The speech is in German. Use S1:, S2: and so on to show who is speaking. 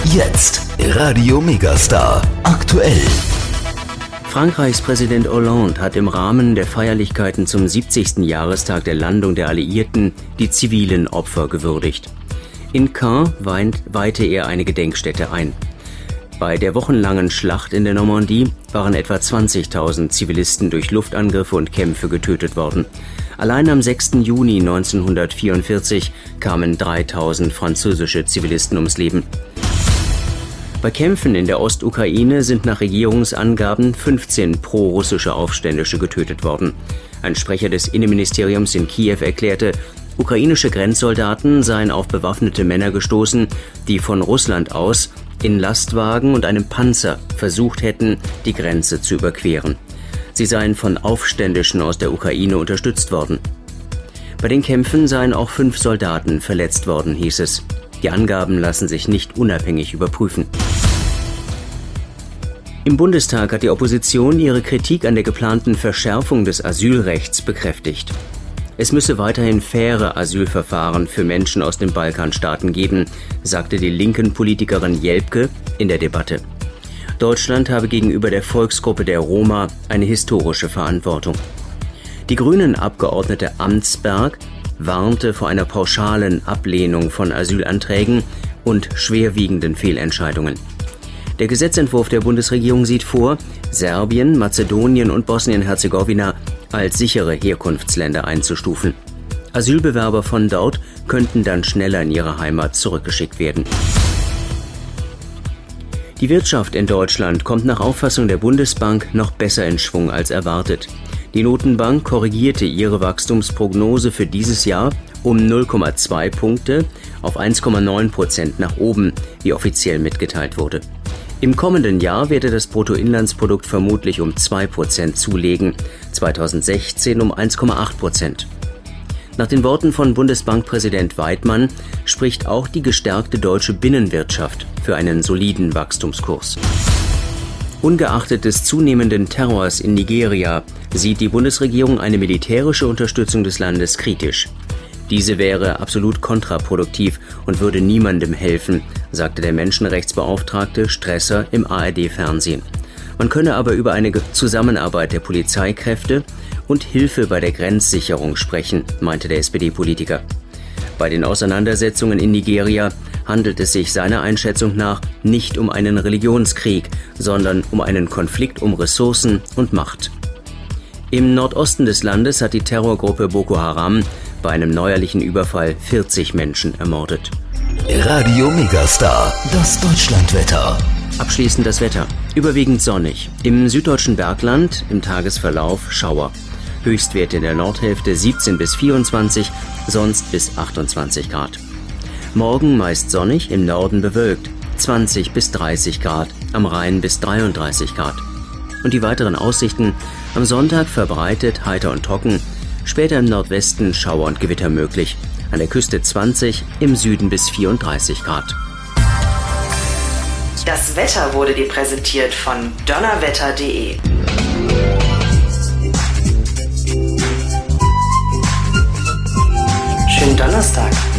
S1: Jetzt Radio Megastar aktuell.
S2: Frankreichs Präsident Hollande hat im Rahmen der Feierlichkeiten zum 70. Jahrestag der Landung der Alliierten die zivilen Opfer gewürdigt. In Caen weihte er eine Gedenkstätte ein. Bei der wochenlangen Schlacht in der Normandie waren etwa 20.000 Zivilisten durch Luftangriffe und Kämpfe getötet worden. Allein am 6. Juni 1944 kamen 3.000 französische Zivilisten ums Leben. Bei Kämpfen in der Ostukraine sind nach Regierungsangaben 15 pro-russische Aufständische getötet worden. Ein Sprecher des Innenministeriums in Kiew erklärte, ukrainische Grenzsoldaten seien auf bewaffnete Männer gestoßen, die von Russland aus in Lastwagen und einem Panzer versucht hätten, die Grenze zu überqueren. Sie seien von Aufständischen aus der Ukraine unterstützt worden. Bei den Kämpfen seien auch 5 Soldaten verletzt worden, hieß es. Die Angaben lassen sich nicht unabhängig überprüfen. Im Bundestag hat die Opposition ihre Kritik an der geplanten Verschärfung des Asylrechts bekräftigt. Es müsse weiterhin faire Asylverfahren für Menschen aus den Balkanstaaten geben, sagte die linken Politikerin Jelpke in der Debatte. Deutschland habe gegenüber der Volksgruppe der Roma eine historische Verantwortung. Die Grünen-Abgeordnete Amtsberg warnte vor einer pauschalen Ablehnung von Asylanträgen und schwerwiegenden Fehlentscheidungen. Der Gesetzentwurf der Bundesregierung sieht vor, Serbien, Mazedonien und Bosnien-Herzegowina als sichere Herkunftsländer einzustufen. Asylbewerber von dort könnten dann schneller in ihre Heimat zurückgeschickt werden. Die Wirtschaft in Deutschland kommt nach Auffassung der Bundesbank noch besser in Schwung als erwartet. Die Notenbank korrigierte ihre Wachstumsprognose für dieses Jahr um 0,2 Punkte auf 1,9% nach oben, wie offiziell mitgeteilt wurde. Im kommenden Jahr werde das Bruttoinlandsprodukt vermutlich um 2% zulegen, 2016 um 1,8%. Nach den Worten von Bundesbankpräsident Weidmann spricht auch die gestärkte deutsche Binnenwirtschaft für einen soliden Wachstumskurs. Ungeachtet des zunehmenden Terrors in Nigeria sieht die Bundesregierung eine militärische Unterstützung des Landes kritisch. Diese wäre absolut kontraproduktiv und würde niemandem helfen, sagte der Menschenrechtsbeauftragte Stresser im ARD-Fernsehen. Man könne aber über eine Zusammenarbeit der Polizeikräfte und Hilfe bei der Grenzsicherung sprechen, meinte der SPD-Politiker. Bei den Auseinandersetzungen in Nigeria handelt es sich seiner Einschätzung nach nicht um einen Religionskrieg, sondern um einen Konflikt um Ressourcen und Macht. Im Nordosten des Landes hat die Terrorgruppe Boko Haram bei einem neuerlichen Überfall 40 Menschen ermordet.
S1: Radio Megastar, das Deutschlandwetter.
S2: Abschließend das Wetter. Überwiegend sonnig. Im süddeutschen Bergland im Tagesverlauf Schauer. Höchstwerte in der Nordhälfte 17 bis 24, sonst bis 28 Grad. Morgen meist sonnig, im Norden bewölkt, 20 bis 30 Grad, am Rhein bis 33 Grad. Und die weiteren Aussichten: am Sonntag verbreitet, heiter und trocken, später im Nordwesten Schauer und Gewitter möglich, an der Küste 20, im Süden bis 34 Grad.
S3: Das Wetter wurde dir präsentiert von donnerwetter.de. Schönen Donnerstag.